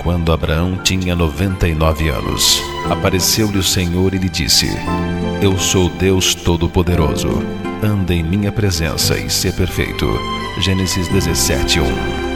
quando Abraão tinha 99 anos. Apareceu-lhe o Senhor e lhe disse: Eu sou Deus Todo-Poderoso. Anda em minha presença e sê perfeito. Gênesis 17:1.